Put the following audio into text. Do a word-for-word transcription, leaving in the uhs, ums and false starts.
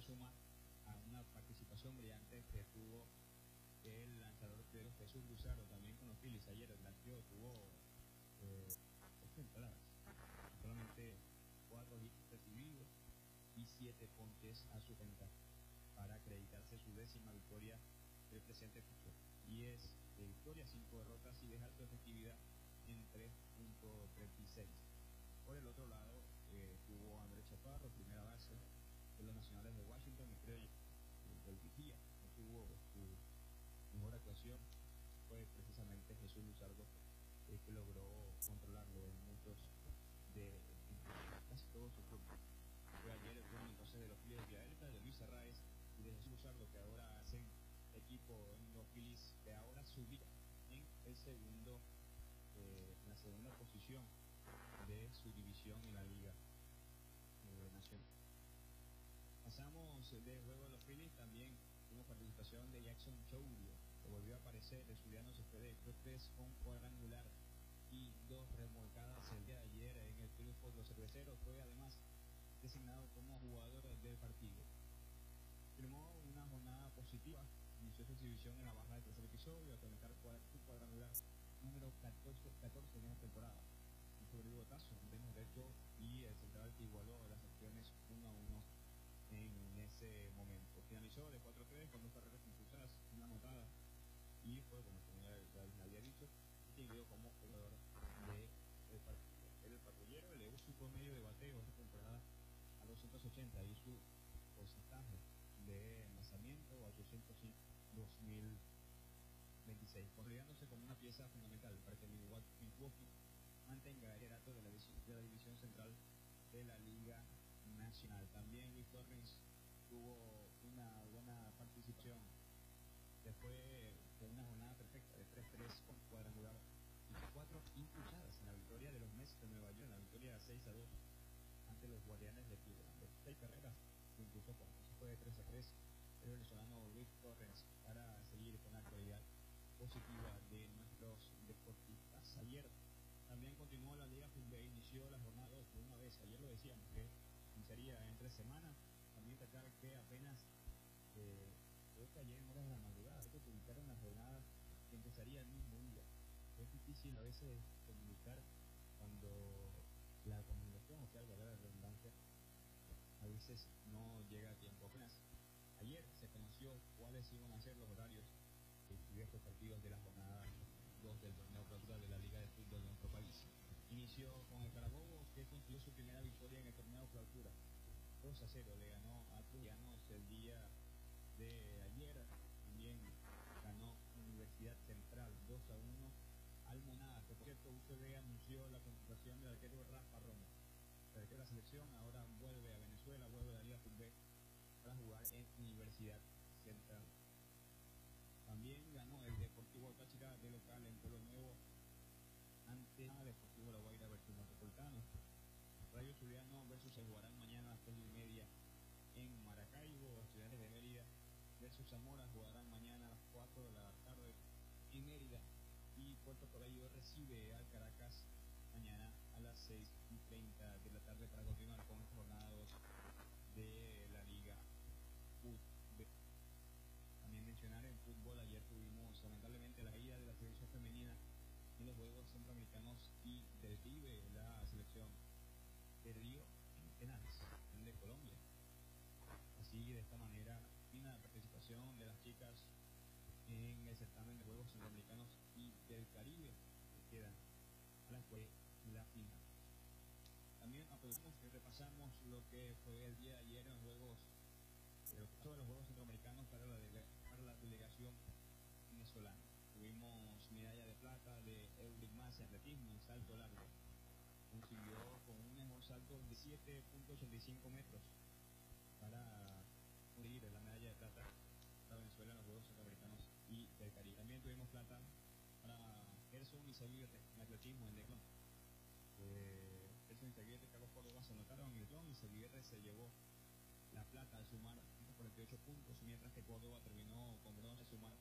suma a una participación brillante que tuvo el lanzador de Jesús Luzardo, también con los Phillies. Ayer el lanzador tuvo eh, ocho entradas, solamente cuatro hits recibidos y siete ponches a su cuenta para acreditarse su décima victoria del presente curso. Y es de victoria, cinco derrotas y de alta efectividad en tres punto treinta y seis. Por el otro lado, eh, tuvo Andrés Chaparro, primera base de los Nacionales de Washington, y creo que el vigía no tuvo su mejor actuación, fue precisamente Jesús Luzardo, eh, que logró controlarlo en muchos de, en casi todos sus turnos. Fue ayer el turno entonces de los Phillies de Filadelfia, de Luis Arraez y de Jesús Luzardo, que ahora hacen equipo en los Phillies, que ahora subirá en el segundo, eh, en la segunda posición de su división en la Liga eh, Nacional. Pasamos de juego de los Phillies, también tuvo participación de Jackson Chourio, que volvió a aparecer. El zuliano se fue de tres con cuadrangular y dos remolcadas el día de ayer en el triunfo de los cerveceros. Fue además designado como jugador del partido. Firmó una jornada positiva, inició su exhibición en la baja del tercer episodio a conectar su cuadrangular número catorce, catorce en esta temporada. Un sobrevivotazo, un derecho derecho y el central que igualó las acciones uno a uno en ese momento. Finalizó de cuatro tres con dos carreras impulsadas, una anotada, y fue, como ya había dicho, distinguido como jugador del de partido. El patrullero elevó su promedio de bateo esta temporada a doscientos ochenta y su porcentaje de lanzamiento a ochocientos cinco dos mil veintiséis, consolidándose como una pieza fundamental para que Milwaukee mantenga el liderato de la, de la división central de la Liga Nacional. También Luis Torrens tuvo una buena participación después de una jornada perfecta de tres tres con cuadrangular y cuatro impulsadas en la victoria de los Mets de Nueva York, en la victoria seis a dos ante los Guardianes de Cleveland. De seis carreras impulsó con eso, fue de tres a tres el venezolano Luis Torrens, para seguir con la actualidad positiva de nuestros deportistas. Ayer también continuó la Liga Fútbol, inició la jornada dos de una vez. Ayer lo decíamos que iniciaría en tres semanas. También destacar que apenas eh, creo que ayer en horas de la madrugada que publicaron la jornada que empezaría el mismo día. Es difícil a veces comunicar cuando la comunicación oficial, valga la redundancia, a veces no llega a tiempo. Apenas ayer se conoció cuáles iban a ser los horarios de estos partidos de la jornada dos del torneo clausura de la Liga de Fútbol de nuestro país. Inició con el Carabobo, que consiguió su primera victoria en el torneo clausura. dos a cero le ganó a Trullanos el día de ayer. También ganó Universidad Central dos a uno al Monada, que por cierto U C B anunció la contratación del arquero Rafa Romo. El arquero de la selección ahora vuelve a Venezuela, vuelve a la Liga Fútbol para jugar en Universidad Central. También ganó el Deportivo Táchira de local en Pueblo Nuevo ante el Deportivo La Guaira versus Metropolitano. Rayo Zuliano versus se jugarán mañana a las tres y media en Maracaibo. Estudiantes de Mérida versus Zamora jugarán mañana a las cuatro de la tarde en Mérida. Y Puerto Cabello recibe al Caracas mañana a las seis y treinta de la tarde para continuar con esta jornada dos de la Liga Fútbol. También mencionar en fútbol, ayer tuvimos lamentablemente la caída de la selección femenina en los Juegos Centroamericanos y del Caribe. La selección perdió en penales de Colombia. Así, de esta manera, fin la participación de las chicas en el certamen de Juegos Centroamericanos y del Caribe, que quedan a la, la final. También aprovechamos que repasamos lo que fue el día de ayer en los Juegos de los Juegos Centroamericanos para la, dele, para la delegación venezolana. Tuvimos medalla de plata de Eulic Mas en atletismo en salto largo. Consiguió con un mejor salto de siete punto ochenta y cinco metros para conseguir la medalla de plata para Venezuela en los Juegos Centroamericanos y del Caribe. También tuvimos plata para Gerson Izaguirre en atletismo en Declón. Eh, Gerson Izaguirre y Carlos Córdoba se anotaron en el Declón y Izaguirre se llevó la plata al sumar ciento cuarenta y ocho puntos, mientras que Córdoba terminó con bronce, sumar